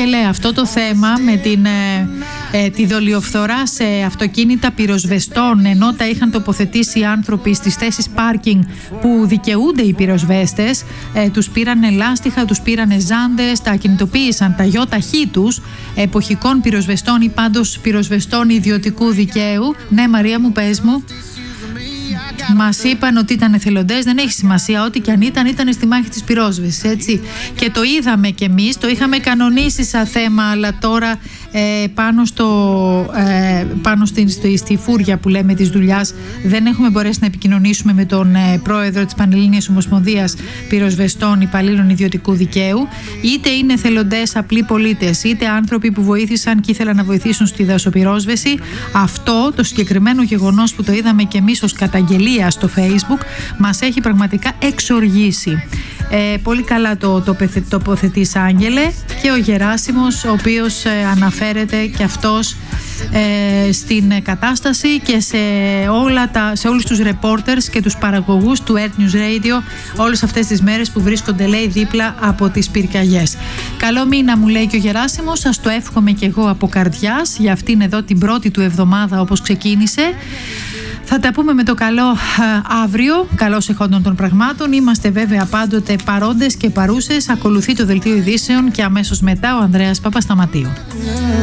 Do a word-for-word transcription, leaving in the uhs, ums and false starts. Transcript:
Άγγελε, αυτό το θέμα με την, ε, ε, τη δολιοφθορά σε αυτοκίνητα πυροσβεστών, ενώ τα είχαν τοποθετήσει οι άνθρωποι στις θέσεις πάρκινγκ που δικαιούνται οι πυροσβέστες, ε, τους πήρανε λάστιχα, τους πήρανε ζάντες, τα ακινητοποίησαν τα γιοταχή τους, εποχικών πυροσβεστών ή πάντως πυροσβεστών ιδιωτικού δικαίου. Ναι, Μαρία μου, πες μου. Μας είπαν ότι ήταν εθελοντές, δεν έχει σημασία, ό,τι και αν ήταν, ήταν στη μάχη της πυρόσβεσης, έτσι. Και το είδαμε κι εμείς, το είχαμε κανονίσει σαν θέμα, αλλά τώρα ε, πάνω, στο, ε, πάνω στη, στη, στη φούρια που λέμε της δουλειάς δεν έχουμε μπορέσει να επικοινωνήσουμε με τον ε, πρόεδρο της Πανελλήνιας Ομοσπονδίας Πυροσβεστών Υπαλλήλων Ιδιωτικού Δικαίου. Είτε είναι εθελοντές, απλοί πολίτες, είτε άνθρωποι που βοήθησαν και ήθελαν να βοηθήσουν στη δασοπυρόσβεση. Αυτό το συγκεκριμένο γεγονός που το είδαμε κι εμείς ως καταγγελία στο Facebook μας έχει πραγματικά εξοργήσει. Ε, πολύ καλά το, το τοποθετείς, Άγγελε, και ο Γεράσιμος, ο οποίος ε, αναφέρεται και αυτός ε, στην κατάσταση και σε, όλα τα, σε όλους τους reporters και τους παραγωγούς του Earth News Radio όλες αυτές τις μέρες που βρίσκονται, λέει, δίπλα από τις πυρκαγιές. Καλό μήνα, μου λέει και ο Γεράσιμος, σας το εύχομαι και εγώ από καρδιάς για αυτήν εδώ την πρώτη του εβδομάδα όπως ξεκίνησε. Θα τα πούμε με το καλό α, αύριο, καλώς εχόντων των πραγμάτων. Είμαστε βέβαια πάντοτε παρόντες και παρούσες. Ακολουθεί το δελτίο ειδήσεων και αμέσως μετά ο Ανδρέας Παπασταματίου.